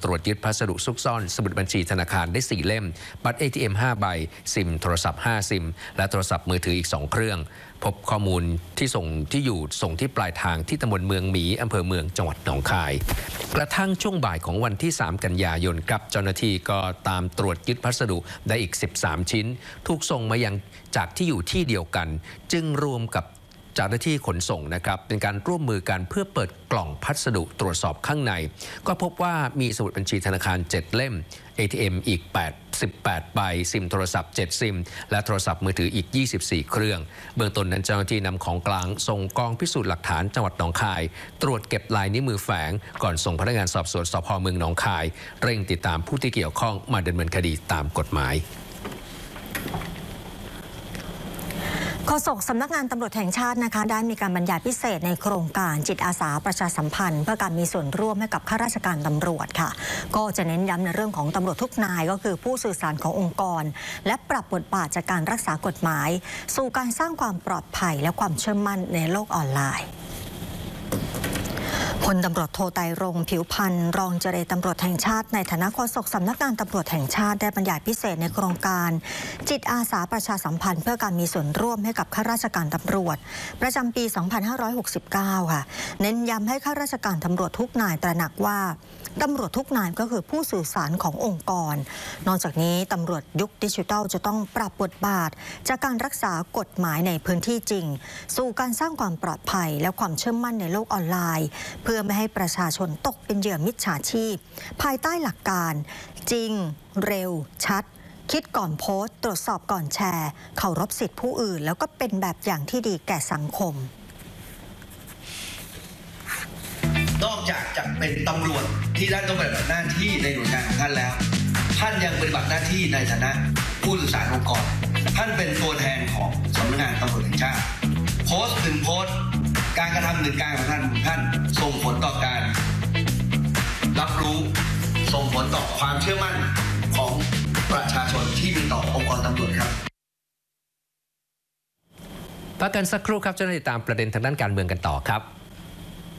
ตรวจยึดพัสดุซุกซ่อนสมุดบัญชีธนาคารได้4 เล่มบัตร ATM 5 ใบซิมโทรศัพท์5 ซิมและโทรศัพท์มือถืออีก2 เครื่องพบข้อมูลที่ส่งที่ปลายทางที่ตำบลเมืองหมีอำเภอเมืองจังหวัดหนองคายกระทั่งช่วงบ่ายของวันที่3 กันยายนครับเจ้าหน้าที่ก็ตามตรวจยึดพัสดุได้อีก13 ชิ้นถูกส่งมายังจากที่อยู่ที่เดียวกันจึงรวมกับเจ้าหน้าที่ขนส่งนะครับเป็นการร่วมมือกันเพื่อเปิดกล่องพัสดุตรวจสอบข้างในก็พบว่ามีสมุดบัญชีธนาคาร 7 เล่ม ATM อีก18 ใบซิมโทรศัพท์7 ซิมและโทรศัพท์มือถืออีก24 เครื่องเบื้องต้นนั้นเจ้าหน้าที่นำของกลางส่งกองพิสูจน์หลักฐานจังหวัดหนองคายตรวจเก็บลายนิ้วมือแฝงก่อนส่งพนักงานสอบสวนสภ.เมืองหนองคายเร่งติดตามผู้ที่เกี่ยวข้องมาดำเนินคดีตามกฎหมายโฆษกสำนักงานตำรวจแห่งชาตินะคะได้มีการบรรยายพิเศษในโครงการจิตอาสาประชาสัมพันธ์เพื่อการมีส่วนร่วมให้กับข้าราชการตำรวจค่ะก็จะเน้นย้ำในเรื่องของตำรวจทุกนายก็คือผู้สื่อสารขององค์กรและปรับบทบาทจากการรักษากฎหมายสู่การสร้างความปลอดภัยและความเชื่อมั่นในโลกออนไลน์พลตำรวจโทไตรรงค์ผิวพันธ์รองเจรตำรวจแห่งชาติในฐานะโฆษกสำนักงานตำรวจแห่งชาติได้บรรยายพิเศษในโครงการจิตอาสาประชาสัมพันธ์เพื่อการมีส่วนร่วมให้กับข้าราชการตำรวจประจำปี 2569 ค่ะเน้นย้ำให้ข้าราชการตำรวจทุกนายตระหนักว่าตำรวจทุกนายก็คือผู้สื่อสารขององค์กรนอกจากนี้ตำรวจยุคดิจิทัลจะต้องปรับบทบาทจากการรักษากฎหมายในพื้นที่จริงสู่การสร้างความปลอดภัยและความเชื่อมั่นในโลกออนไลน์เพื่อไม่ให้ประชาชนตกเป็นเหยื่อมิจฉาชีพภายใต้หลักการจริงเร็วชัดคิดก่อนโพสต์ตรวจสอบก่อนแชร์เคารพสิทธิผู้อื่นแล้วก็เป็นแบบอย่างที่ดีแก่สังคมนอกจากจะเป็นตำรวจที่ท่านต้องปฏิบัติหน้าที่ในหน่วยงานของท่านแล้วท่านยังปฏิบัติหน้าที่ในฐานะผู้สื่อสารองค์กรท่านเป็นตัวแทนของสำนักงานตำรวจแห่งชาติโพสต์1 โพสต์การกระทำ1 การของท่านส่งผลต่อการรับรู้ส่งผลต่อความเชื่อมั่นของประชาชนที่มีต่อองค์กรตำรวจครับพักกันสักครู่ครับจะติดตามประเด็นทางด้านการเมืองกันต่อครับ